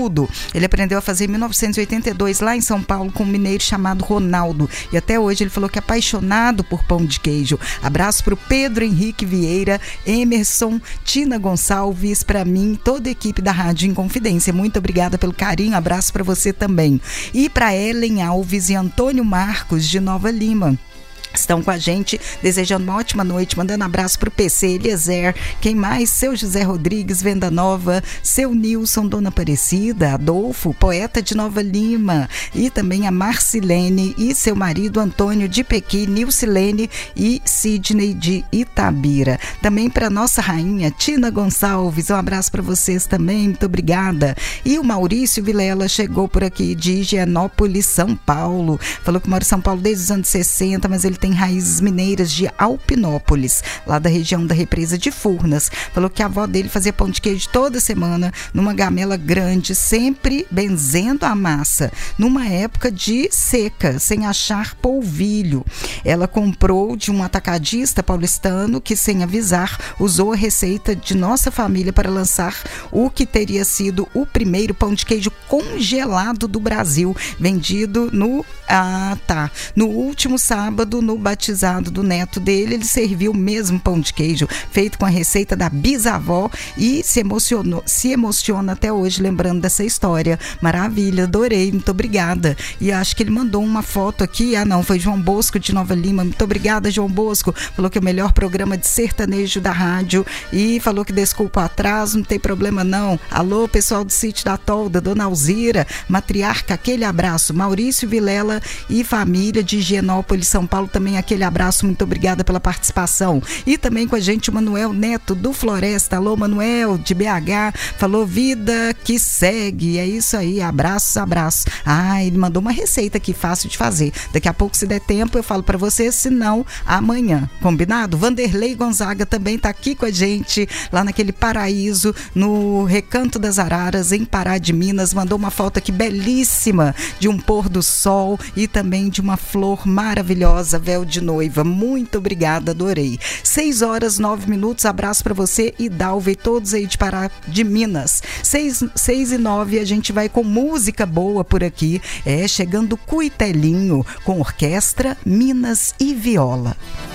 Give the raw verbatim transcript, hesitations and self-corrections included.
tudo. Ele aprendeu a fazer em mil novecentos e oitenta e dois lá em São Paulo com um mineiro chamado Ronaldo. E até hoje ele falou que é apaixonado por pão de queijo. Abraço para o Pedro Henrique Vieira, Emerson, Tina Gonçalves, para mim, toda a equipe da Rádio Inconfidência. Muito obrigada pelo carinho, abraço para você também. E para Ellen Alves e Antônio Marcos, de Nova Lima. Estão com a gente, desejando uma ótima noite, mandando abraço para o P C, Eliezer, quem mais? Seu José Rodrigues, Venda Nova, seu Nilson, Dona Aparecida, Adolfo, poeta de Nova Lima, e também a Marcilene e seu marido Antônio de Pequi, Nilcilene e Sidney de Itabira. Também para nossa rainha Tina Gonçalves, um abraço para vocês também, muito obrigada. E o Maurício Vilela chegou por aqui de Higienópolis, São Paulo, falou que mora em São Paulo desde os anos sessenta, mas ele tem raízes mineiras de Alpinópolis, lá da região da represa de Furnas. Falou que a avó dele fazia pão de queijo toda semana numa gamela grande, sempre benzendo a massa, numa época de seca, sem achar polvilho. Ela comprou de um atacadista paulistano que, sem avisar, usou a receita de nossa família para lançar o que teria sido o primeiro pão de queijo congelado do Brasil, vendido no, ah, tá, no último sábado, no batizado do neto dele. Ele serviu o mesmo pão de queijo feito com a receita da bisavó e se emocionou, se emociona até hoje lembrando dessa história. Maravilha, adorei, muito obrigada. E acho que ele mandou uma foto aqui, ah não, foi João Bosco de Nova Lima. Muito obrigada, João Bosco, falou que é o melhor programa de sertanejo da rádio e falou que desculpa o atraso, não tem problema não. Alô, pessoal do Sítio da Tolda, Dona Alzira, matriarca, aquele abraço. Maurício Vilela e família de Higienópolis, São Paulo, também aquele abraço, muito obrigada pela participação. E também com a gente o Manuel Neto do Floresta. Alô, Manuel de B H, falou vida que segue, é isso aí, abraços, abraços. Ah, ele mandou uma receita aqui, fácil de fazer. Daqui a pouco, se der tempo, eu falo pra você, se não, amanhã, combinado? Vanderlei Gonzaga também tá aqui com a gente, lá naquele paraíso, no Recanto das Araras, em Pará de Minas, mandou uma foto aqui belíssima, de um pôr do sol e também de uma flor maravilhosa, véu de noiva. Muito obrigada, adorei. seis horas, nove minutos, abraço para você e Dalva, todos aí de Pará de Minas. seis e nove, a gente vai com música boa por aqui. É, chegando Cuitelinho, com orquestra, Minas e viola.